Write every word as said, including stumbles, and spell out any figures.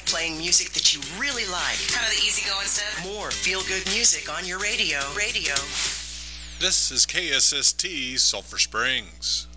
playing music that you really like. Kind of the easygoing stuff. More feel-good music on your radio. Radio. This is K S S T Sulphur Springs.